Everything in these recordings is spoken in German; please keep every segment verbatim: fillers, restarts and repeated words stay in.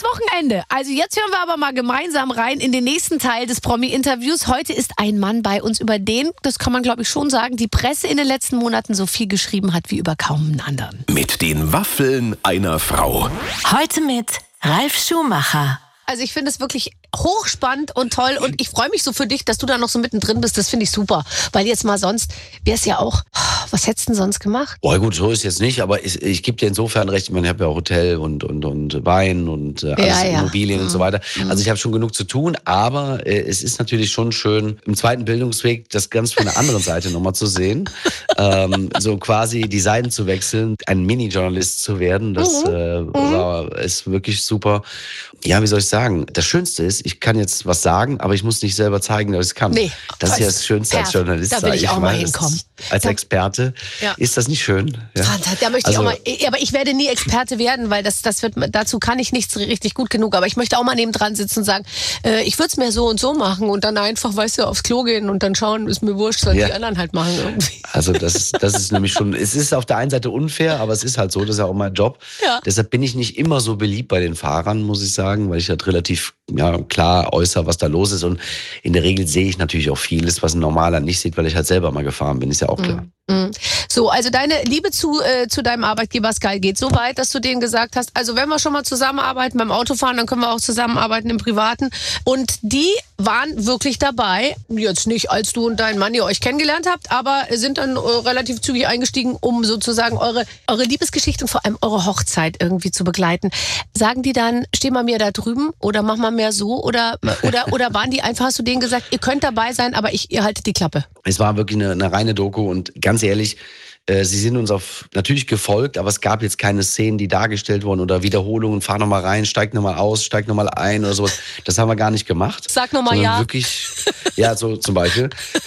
Wochenende. Also jetzt hören wir aber mal gemeinsam rein in den nächsten Teil des Promi-Interviews. Heute ist ein Mann bei uns, über den, das kann man glaube ich schon sagen, die Presse in den letzten Monaten so viel geschrieben hat wie über kaum einen anderen. Mit den Waffeln einer Frau. Heute mit Ralf Schumacher. Also ich finde es wirklich hochspannend und toll und ich freue mich so für dich, dass du da noch so mittendrin bist. Das finde ich super, weil jetzt mal sonst wäre es ja auch, was hättest du denn sonst gemacht? Boah, gut, so ist jetzt nicht, aber ich, ich gebe dir insofern recht, ich meine, ich habe ja auch Hotel und, und, und Wein und äh, alles, Ja, ja. Immobilien Mhm. und so weiter. Also ich habe schon genug zu tun, aber äh, es ist natürlich schon schön, im zweiten Bildungsweg das ganz von der anderen Seite nochmal zu sehen. ähm, so quasi die Seiten zu wechseln, ein Mini-Journalist zu werden, das Mhm. äh, war, ist wirklich super. Ja, wie soll ich sagen? Das Schönste ist, ich kann jetzt was sagen, aber ich muss nicht selber zeigen, dass ich es kann. Nee, das ist ja das Schönste als perfekt. Journalist. Da will sag ich auch mal Das hinkommen. ist- Als Da- Experte. Ja. Ist das nicht schön? Ja. Da möchte Also- ich auch mal, aber ich werde nie Experte werden, weil das, das wird, dazu kann ich nichts richtig gut genug. Aber ich möchte auch mal nebendran sitzen und sagen, äh, ich würde es mir so und so machen und dann einfach, weißt du, aufs Klo gehen und dann schauen, ist mir wurscht, sollen Ja. die anderen halt machen irgendwie. Also das ist, das ist nämlich schon, es ist auf der einen Seite unfair, aber es ist halt so, das ist ja auch mein Job. Ja. Deshalb bin ich nicht immer so beliebt bei den Fahrern, muss ich sagen, weil ich halt relativ ja, klar äußere, was da los ist. Und in der Regel sehe ich natürlich auch vieles, was ein Normaler nicht sieht, weil ich halt selber mal gefahren bin, ist ja auch klar. Mhm. So, also deine Liebe zu, äh, zu deinem Arbeitgeber Sky geht so weit, dass du denen gesagt hast, also wenn wir schon mal zusammenarbeiten beim Autofahren, dann können wir auch zusammenarbeiten im Privaten. Und die waren wirklich dabei, jetzt nicht als du und dein Mann ihr euch kennengelernt habt, aber sind dann äh, relativ zügig eingestiegen, um sozusagen eure, eure Liebesgeschichte und vor allem eure Hochzeit irgendwie zu begleiten. Sagen die dann, steh mal mir da drüben oder mach mal mehr so oder, oder, oder waren die einfach, hast du denen gesagt, ihr könnt dabei sein, aber ich, ihr haltet die Klappe? Es war wirklich eine, eine reine Doku und ganz ehrlich, äh, sie sind uns auf natürlich gefolgt, aber es gab jetzt keine Szenen, die dargestellt wurden oder Wiederholungen, fahr nochmal rein, steig nochmal aus, steig nochmal ein oder sowas. Das haben wir gar nicht gemacht. Sag noch mal Sondern ja. Wirklich, ja, so zum Beispiel.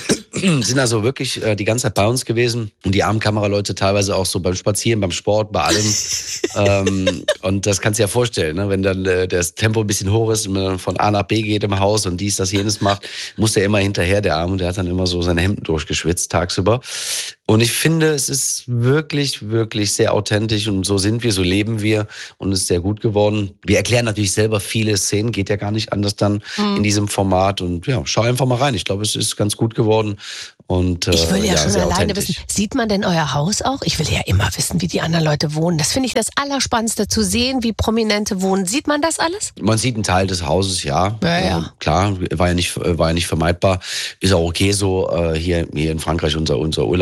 Sind also wirklich äh, die ganze Zeit bei uns gewesen und die armen Kameraleute teilweise auch so beim Spazieren, beim Sport, bei allem. ähm, und das kannst du dir ja vorstellen, ne? Wenn dann äh, das Tempo ein bisschen hoch ist und man dann von A nach B geht im Haus und dies, das, jenes macht, muss der immer hinterher, der Arme, der hat dann immer so seine Hemden durchgeschwitzt tagsüber. Und ich finde, es ist wirklich, wirklich sehr authentisch und so sind wir, so leben wir und es ist sehr gut geworden. Wir erklären natürlich selber viele Szenen, geht ja gar nicht anders dann Mhm. in diesem Format und ja, schau einfach mal rein. Ich glaube, es ist ganz gut geworden und äh, Ich will ja, schon sehr alleine authentisch. wissen, sieht man denn euer Haus auch? Ich will ja immer wissen, wie die anderen Leute wohnen. Das finde ich das Allerspannendste, zu sehen, wie Prominente wohnen. Sieht man das alles? Man sieht einen Teil des Hauses, ja. Ja, ja. Äh, klar, war ja nicht, war ja nicht vermeidbar. Ist auch okay so, äh, hier, hier in Frankreich unser, unser Urlaub.